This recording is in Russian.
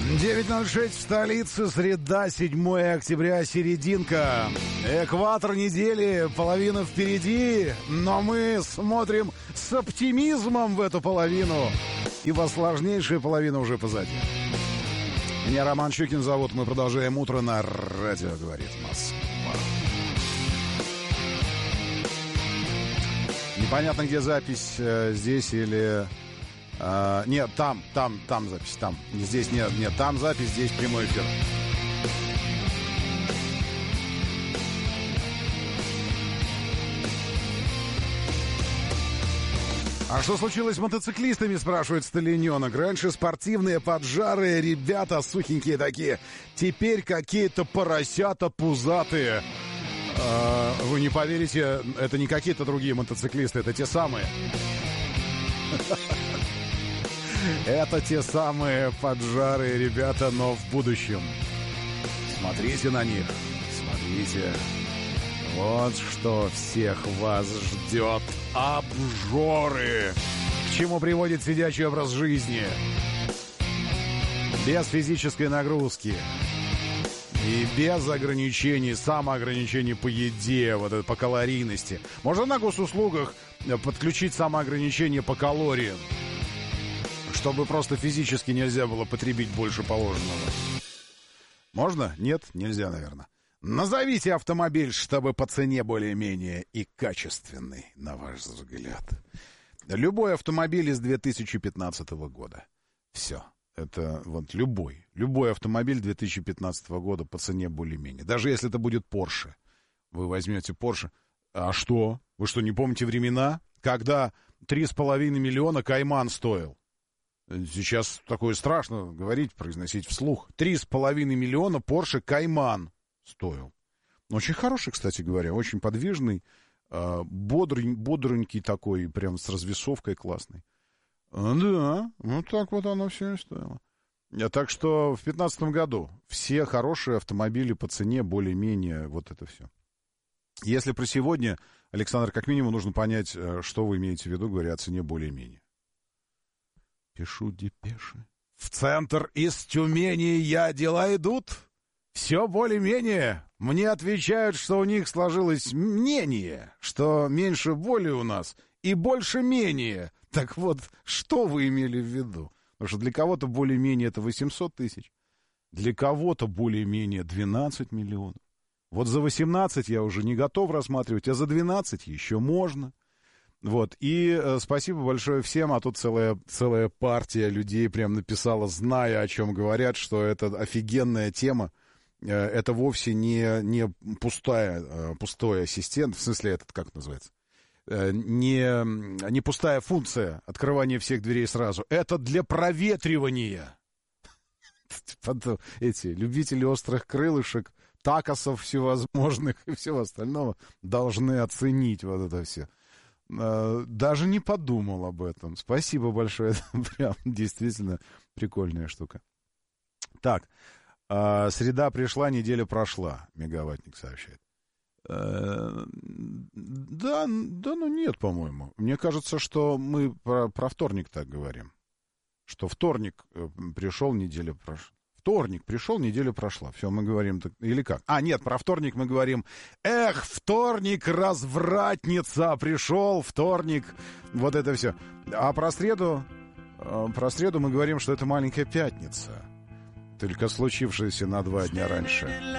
9:06 в столице, среда, 7 октября, серединка. Экватор недели, половина впереди, но мы смотрим с оптимизмом в эту половину, ибо сложнейшая половина уже позади. Меня Роман Щукин зовут, мы продолжаем утро на радио «Говорит Москва». Непонятно, где запись, здесь или... нет, там запись, там. Здесь нет, там запись, здесь прямой эфир. А что случилось с мотоциклистами, спрашивает Сталиненок. Раньше спортивные, поджарые ребята, сухенькие такие. Теперь какие-то поросята пузатые. Вы не поверите, это не какие-то другие мотоциклисты, это те самые. Это те самые поджарые ребята, но в будущем. Смотрите на них, смотрите. Вот что всех вас ждет. Обжоры. К чему приводит сидячий образ жизни? Без физической нагрузки. И без ограничений, самоограничений по еде, вот это, по калорийности. Можно на госуслугах подключить самоограничение по калориям, чтобы просто физически нельзя было потребить больше положенного. Можно? Нет? Нельзя, наверное. Назовите автомобиль, чтобы по цене более-менее и качественный, на ваш взгляд. Любой автомобиль из 2015 года. Все. Это вот любой автомобиль 2015 года по цене более-менее. Даже если это будет Porsche. Вы возьмете Porsche. А что? Вы что, не помните времена, когда 3,5 миллиона Кайман стоил? Сейчас такое страшно говорить, произносить вслух. 3,5 миллиона Porsche Кайман стоил. Очень хороший, кстати говоря, очень подвижный, бодренький такой, прям с развесовкой классной. Да, вот так вот оно все и стоило. Так что в 2015 году все хорошие автомобили по цене более-менее вот это все. Если про сегодня, Александр, как минимум нужно понять, что вы имеете в виду, говоря о цене более-менее. Пишу депеши. В центр из Тюмени дела идут. Все более-менее. Мне отвечают, что у них сложилось мнение, что меньше боли у нас и больше менее. Так вот, что вы имели в виду? Потому что для кого-то более-менее это 800 тысяч, для кого-то более-менее 12 миллионов. Вот за 18 я уже не готов рассматривать, а за 12 еще можно. Вот, и спасибо большое всем, а тут целая партия людей прям написала, зная, о чем говорят, что это офигенная тема. Это вовсе не пустой ассистент, в смысле, этот как называется? Не пустая функция открывания всех дверей сразу. Это для проветривания. Эти любители острых крылышек, такосов всевозможных и всего остального должны оценить вот это все. Даже не подумал об этом. Спасибо большое. Это прям действительно прикольная штука. Так, среда пришла, неделя прошла, Мегаваттник сообщает. Да, ну нет, по-моему. Мне кажется, что мы про вторник так говорим. Что вторник пришел, неделя прошла. Вторник пришел, неделя прошла. Все, мы говорим так. Или как? Нет, про вторник мы говорим. Эх, вторник, развратница, пришел вторник. Вот это все. А про среду мы говорим, что это маленькая пятница. Только случившаяся на 2 дня раньше.